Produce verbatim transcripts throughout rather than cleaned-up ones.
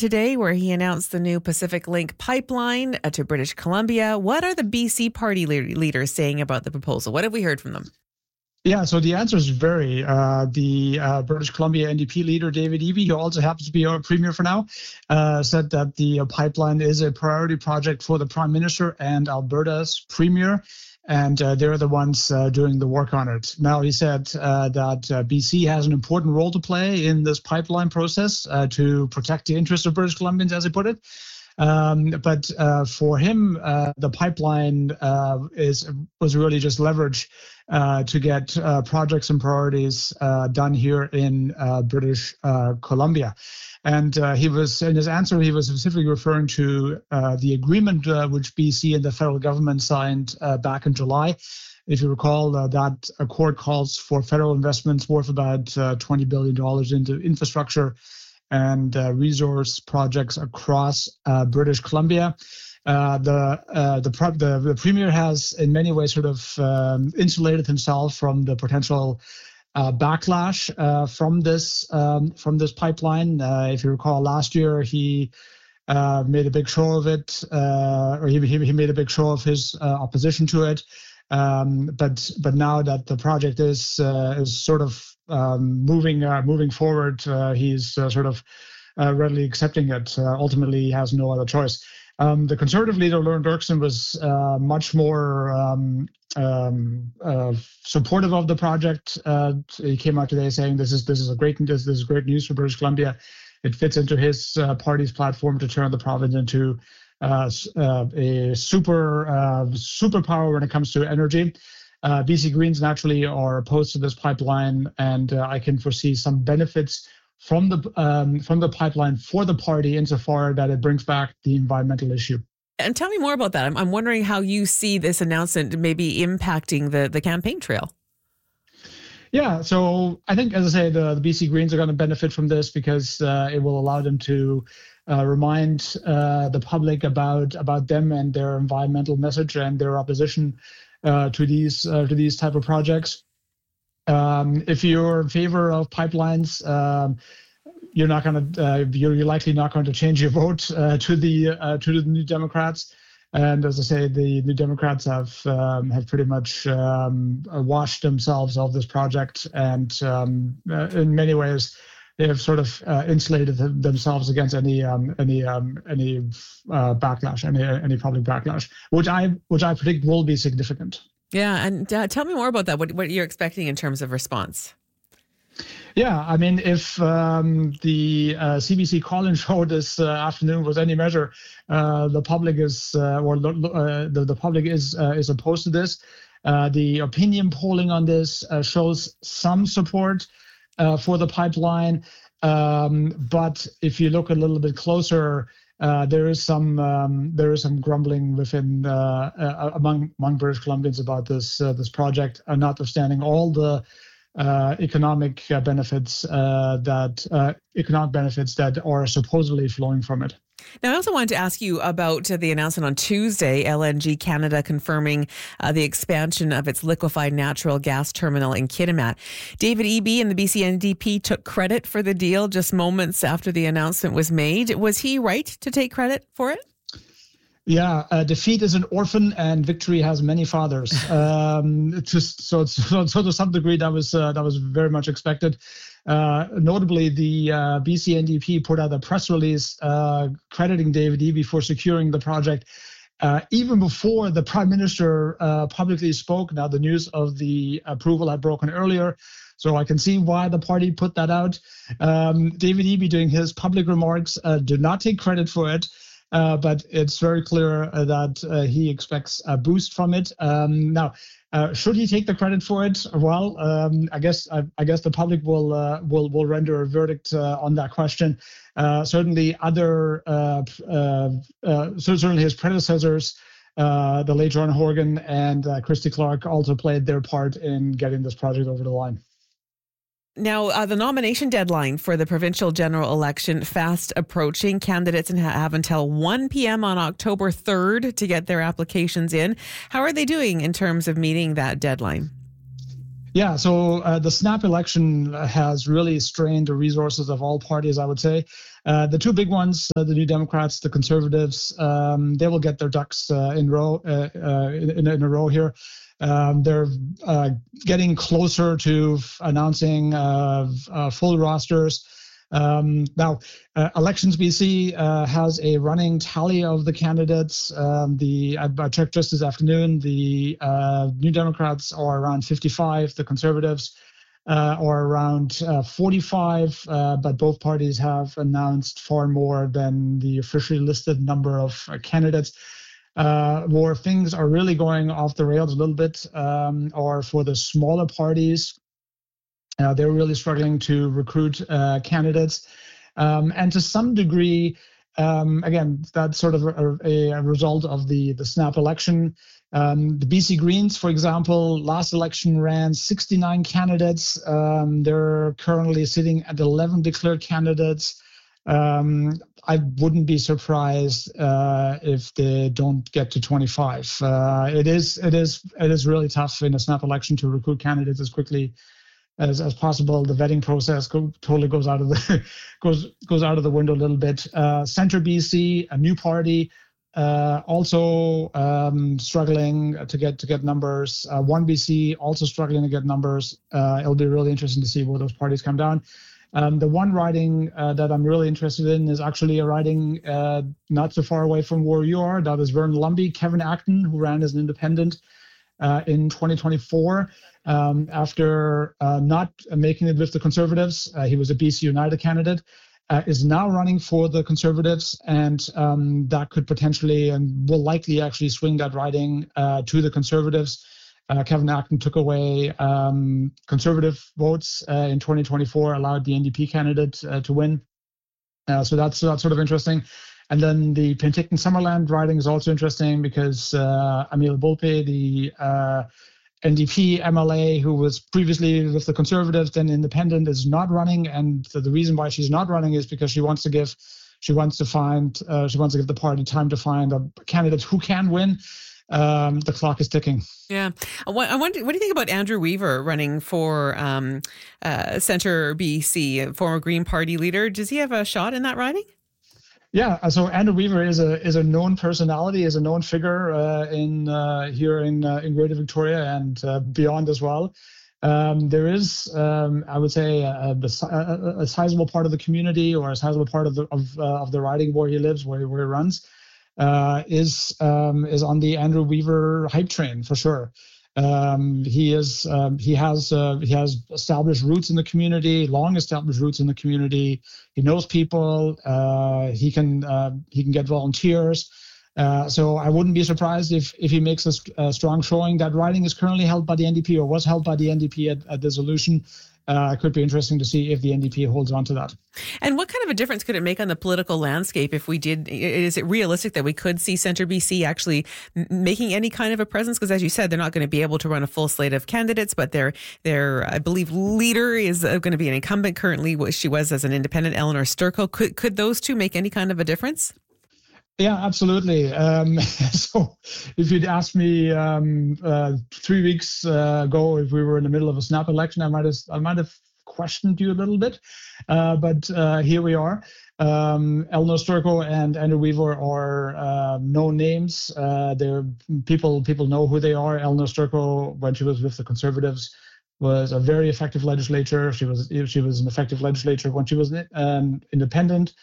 today where he announced the new Pacific Link pipeline uh, to British Columbia. What are the B C party le- leaders saying about the proposal? What have we heard from them? Yeah, so the answers vary. Uh, the uh, British Columbia N D P leader, David Eby, who also happens to be our premier for now, uh, said that the uh, pipeline is a priority project for the Prime Minister and Alberta's premier, and uh, they're the ones uh, doing the work on it. Now, he said uh, that uh, B C has an important role to play in this pipeline process uh, to protect the interests of British Columbians, as he put it. Um, but uh, for him, uh, the pipeline uh, is was really just leverage uh, to get uh, projects and priorities uh, done here in uh, British uh, Columbia. And uh, he was in his answer, he was specifically referring to uh, the agreement uh, which B C and the federal government signed uh, back in July. If you recall, uh, that accord calls for federal investments worth about uh, twenty billion dollars into infrastructure and uh, resource projects across uh, British Columbia. Uh, the, uh, the, the the premier has in many ways sort of um, insulated himself from the potential uh, backlash uh, from this um, from this pipeline. Uh, if you recall, last year he uh, made a big show of it, uh, or he, he he made a big show of his uh, opposition to it. Um, but but now that the project is uh, is sort of um, moving uh, moving forward, uh, he's uh, sort of uh, readily accepting it. Uh, ultimately, he has no other choice. Um, the Conservative leader, Lauren Dirksen, was uh, much more um, um, uh, supportive of the project. Uh, he came out today saying this is this is a great this, this is great news for British Columbia. It fits into his uh, party's platform to turn the province into Uh, uh, a super uh, superpower when it comes to energy. Uh, B C Greens naturally are opposed to this pipeline, and uh, I can foresee some benefits from the um, from the pipeline for the party insofar that it brings back the environmental issue. And tell me more about that. I'm, I'm wondering how you see this announcement maybe impacting the, the campaign trail. Yeah, so I think, as I say, the, the B C Greens are going to benefit from this because uh, it will allow them to uh, remind uh, the public about about them and their environmental message and their opposition uh, to these uh, to these type of projects. Um, if you're in favor of pipelines, um, you're not going to uh, you're, you're likely not going to change your vote uh, to the uh, to the New Democrats. And as I say, the New Democrats have um, have pretty much um, washed themselves of this project, and um, uh, in many ways, they have sort of uh, insulated themselves against any um, any um, any uh, backlash, any any public backlash, which I which I predict will be significant. Yeah, and uh, tell me more about that. What what you're expecting in terms of response? Yeah, I mean, if um, the uh, C B C call-in show this uh, afternoon was any measure, uh, the public is, uh, or uh, the, the public is uh, is opposed to this. Uh, the opinion polling on this uh, shows some support uh, for the pipeline, um, but if you look a little bit closer, uh, there is some um, there is some grumbling within uh, uh, among among British Columbians about this uh, this project, uh, notwithstanding all the Uh, economic uh, benefits uh, that uh, economic benefits that are supposedly flowing from it. Now, I also wanted to ask you about uh, the announcement on Tuesday, L N G Canada confirming uh, the expansion of its liquefied natural gas terminal in Kitimat. David Eby and the B C N D P took credit for the deal just moments after the announcement was made. Was he right to take credit for it? Yeah, uh, defeat is an orphan, and victory has many fathers. Um, just so, so, so to some degree, that was uh, that was very much expected. Uh, notably, the uh, B C N D P put out a press release uh, crediting David Eby for securing the project, uh, even before the Prime Minister uh, publicly spoke. Now, the news of the approval had broken earlier, so I can see why the party put that out. Um, David Eby, during his public remarks, uh, did not take credit for it. Uh, but it's very clear uh, that uh, he expects a boost from it. Um, now, uh, should he take the credit for it? Well, um, I guess I, I guess the public will uh, will will render a verdict uh, on that question. Uh, certainly, other uh, uh, uh, so certainly his predecessors, uh, the late John Horgan and uh, Christy Clark, also played their part in getting this project over the line. Now, uh, the nomination deadline for the provincial general election fast approaching. Candidates have until one p.m. on October third to get their applications in. How are they doing in terms of meeting that deadline? Yeah, so uh, the snap election has really strained the resources of all parties, I would say. Uh, the two big ones, uh, the New Democrats, the Conservatives, um, they will get their ducks uh, in row uh, uh, in, in a row here. Um, they're uh, getting closer to announcing uh, uh, full rosters. Um, now, uh, Elections B C uh, has a running tally of the candidates. Um, the I, I checked just this afternoon. The uh, New Democrats are around fifty-five. The Conservatives uh, are around uh, forty-five. Uh, but both parties have announced far more than the officially listed number of uh, candidates. Uh, where things are really going off the rails a little bit um, are for the smaller parties. Uh, they're really struggling to recruit uh, candidates. Um, and to some degree, um, again, that's sort of a, a result of the, the snap election. Um, the B C Greens, for example, last election ran sixty-nine candidates. Um, they're currently sitting at eleven declared candidates. Um, I wouldn't be surprised uh, if they don't get to twenty-five. Uh, it is, it is, it is really tough in a snap election to recruit candidates as quickly as, as possible. The vetting process go, totally goes out of the goes goes out of the window a little bit. Uh, Centre B C, a new party, uh, also um, struggling to get to get numbers. Uh, One B C also struggling to get numbers. Uh, it'll be really interesting to see where those parties come down. Um, the one riding uh, that I'm really interested in is actually a riding uh, not so far away from where you are. That is Vernon Lumby, Kevin Acton, who ran as an independent uh, in twenty twenty-four. Um, after uh, not making it with the Conservatives, uh, he was a B C United candidate, uh, is now running for the Conservatives, and um, that could potentially and will likely actually swing that riding uh, to the Conservatives. Uh, Kevin Acton took away um, Conservative votes uh, in twenty twenty-four, allowed the N D P candidate uh, to win. Uh, so that's that's sort of interesting. And then the Penticton Summerland riding is also interesting because uh, Emile Bolpe, the uh, N D P M L A who was previously with the Conservatives, then independent, is not running, and the reason why she's not running is because she wants to give, she wants to find, uh, she wants to give the party time to find a candidate who can win. Um, the clock is ticking. Yeah, I wonder, what do you think about Andrew Weaver running for um, uh, Centre B C, former Green Party leader? Does he have a shot in that riding? Yeah, so Andrew Weaver is a is a known personality, is a known figure uh, in uh, here in uh, in Greater Victoria and uh, beyond as well. Um, there is, um, I would say, a, a, a sizable part of the community or a sizable part of the of, uh, of the riding where he lives, where, where he runs, uh, is um, is on the Andrew Weaver hype train for sure. Um, he is um, he has uh, he has established roots in the community, long established roots in the community. He knows people. Uh, he can uh, he can get volunteers. Uh, so I wouldn't be surprised if if he makes a, a strong showing. That riding is currently held by the N D P or was held by the N D P at, at dissolution. Uh, it could be interesting to see if the N D P holds on to that. And what kind of a difference could it make on the political landscape if we did? Is it realistic that we could see Centre B C actually making any kind of a presence? Because as you said, they're not going to be able to run a full slate of candidates, but their their I believe leader is going to be an incumbent currently. What she was as an independent, Eleanor Sturko. Could could those two make any kind of a difference? Yeah, absolutely. Um, so if you'd asked me um, uh, three weeks uh, ago if we were in the middle of a snap election, I might have I might have questioned you a little bit. Uh, but uh, here we are. Um, Eleanor Sturko and Andrew Weaver are uh, known names. Uh, they're people people know who they are. Eleanor Sturko, when she was with the Conservatives, was a very effective legislator. She was she was an effective legislator when she was um, independent.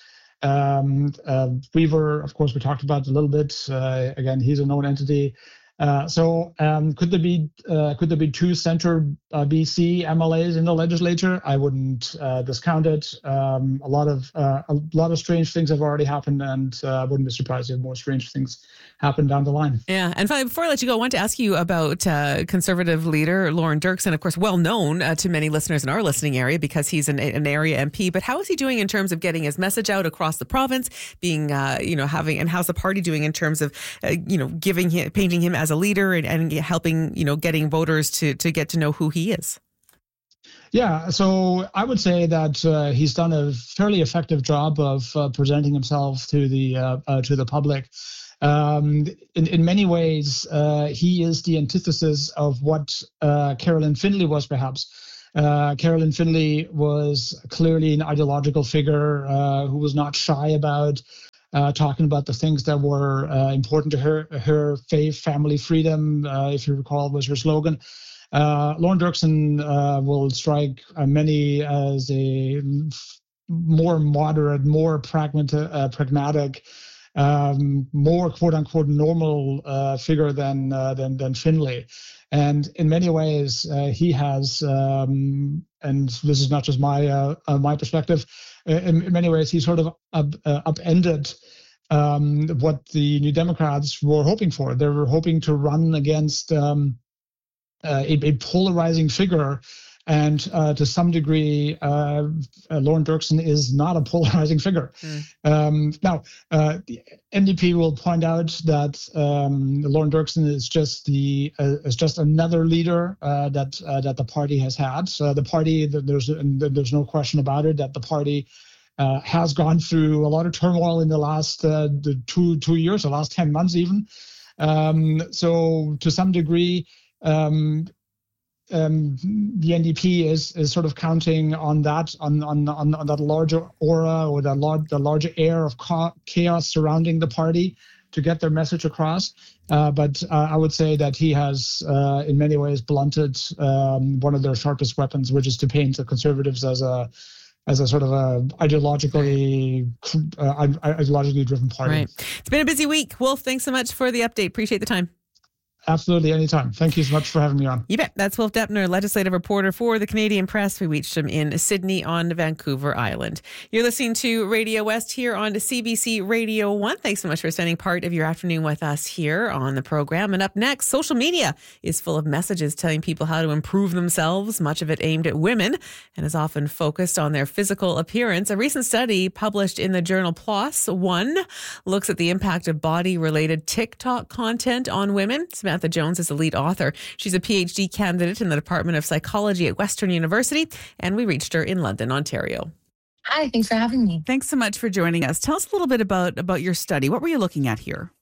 Um, uh, Weaver, of course, we talked about a little bit. Uh, again, he's a known entity. Uh, so um, could there be uh, could there be two Centre uh, B C M L As in the legislature? I wouldn't uh, discount it. Um, a lot of uh, a lot of strange things have already happened, and uh, I wouldn't be surprised if more strange things happen down the line. Yeah, and finally, before I let you go, I want to ask you about uh, Conservative leader Lorne Dirksen, of course, well known uh, to many listeners in our listening area because he's an, an area M P. But how is he doing in terms of getting his message out across the province? Being, uh, you know, having and how's the party doing in terms of, uh, you know, giving him, painting him as a leader and, and helping, you know, getting voters to to get to know who he is? Yeah, so I would say that uh, he's done a fairly effective job of uh, presenting himself to the uh, uh, to the public. Um, in, in many ways, uh, he is the antithesis of what uh, Carolyn Findlay was, perhaps. Uh, Carolyn Findlay was clearly an ideological figure uh, who was not shy about uh, talking about the things that were uh, important to her. Her faith, family, freedom, uh, if you recall, was her slogan. Uh, Lauren Dirksen uh, will strike uh, many as a more moderate, more pragmatic, uh, pragmatic um, more quote unquote normal uh, figure than, uh, than than Findlay. And in many ways, uh, he has, um, and this is not just my uh, uh, my perspective, in, in many ways, he sort of up, uh, upended um, what the New Democrats were hoping for. They were hoping to run against um, uh, a, a polarizing figure. And uh, to some degree, uh, uh, Lauren Dirksen is not a polarizing figure. Mm. Um, now, uh, the N D P will point out that um, Lauren Dirksen is just the uh, is just another leader uh, that uh, that the party has had. So the party, there's there's no question about it, that the party uh, has gone through a lot of turmoil in the last uh, the two two years, the last ten months even. Um, so to some degree. Um, Um, the N D P is is sort of counting on that on on on, on that larger aura or the large the larger air of chaos surrounding the party to get their message across. Uh, but uh, I would say that he has, uh, in many ways, blunted um, one of their sharpest weapons, which is to paint the Conservatives as a as a sort of a ideologically uh, ideologically driven party. Right. It's been a busy week. Wolf, thanks so much for the update. Appreciate the time. Absolutely, anytime. Thank you so much for having me on. You bet. That's Wolf Depner, legislative reporter for the Canadian Press. We reached him in Sydney on Vancouver Island. You're listening to Radio West here on C B C Radio one. Thanks so much for spending part of your afternoon with us here on the program. And up next, social media is full of messages telling people how to improve themselves, much of it aimed at women, and is often focused on their physical appearance. A recent study published in the journal PLOS One looks at the impact of body-related TikTok content on women. Samantha Jones is the lead author. She's a PhD candidate in the Department of Psychology at Western University, and we reached her in London, Ontario. Hi, thanks for having me. Thanks so much for joining us. Tell us a little bit about, about your study. What were you looking at here?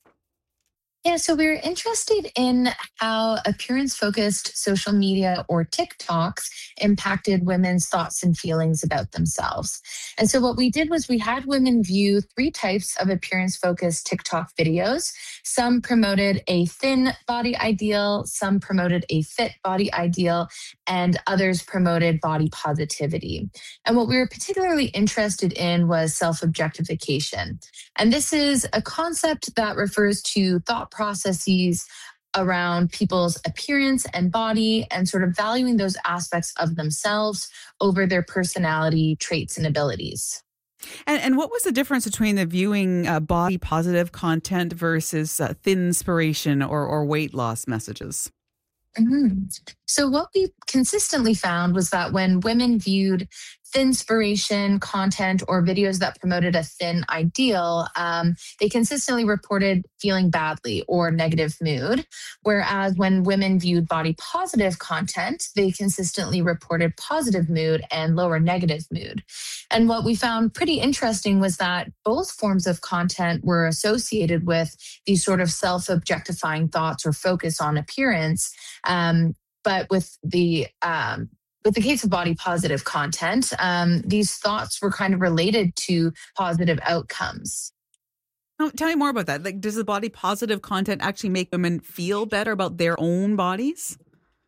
Yeah, so we were interested in how appearance-focused social media or TikToks impacted women's thoughts and feelings about themselves. And so what we did was we had women view three types of appearance-focused TikTok videos. Some promoted a thin body ideal, some promoted a fit body ideal, and others promoted body positivity. And what we were particularly interested in was self-objectification. And this is a concept that refers to thought processes around people's appearance and body and sort of valuing those aspects of themselves over their personality, traits, and abilities. And, and what was the difference between the viewing uh, body positive content versus uh, thin inspiration or, or weight loss messages? Mm-hmm. So what we consistently found was that when women viewed thinspiration content or videos that promoted a thin ideal, um, they consistently reported feeling badly or negative mood. Whereas when women viewed body positive content, they consistently reported positive mood and lower negative mood. And what we found pretty interesting was that both forms of content were associated with these sort of self-objectifying thoughts or focus on appearance. Um, but with the um, With the case of body positive content, um, these thoughts were kind of related to positive outcomes. Oh, tell me more about that. Like, does the body positive content actually make women feel better about their own bodies?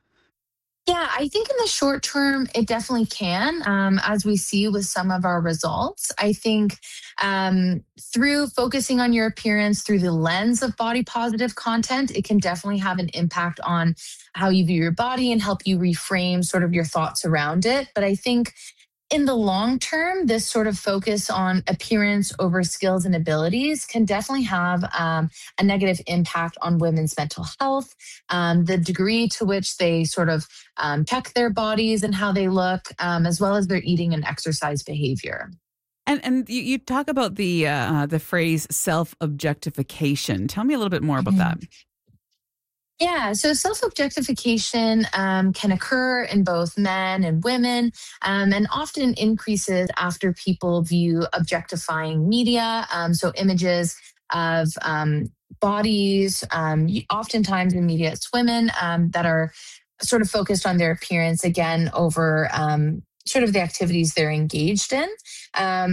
Yeah, I think in the short term, it definitely can, um, as we see with some of our results. I think um, through focusing on your appearance through the lens of body positive content, it can definitely have an impact on how you view your body and help you reframe sort of your thoughts around it. But I think in the long term, this sort of focus on appearance over skills and abilities can definitely have um, a negative impact on women's mental health, um, the degree to which they sort of um, check their bodies and how they look, um, as well as their eating and exercise behavior. And and you, you talk about the uh, the phrase self-objectification. Tell me a little bit more about mm-hmm. that. Yeah, so self objectification um, can occur in both men and women, um, and often increases after people view objectifying media. Um, so, images of um, bodies, um, y- oftentimes in media, it's women um, that are sort of focused on their appearance again over um, sort of the activities they're engaged in. Um,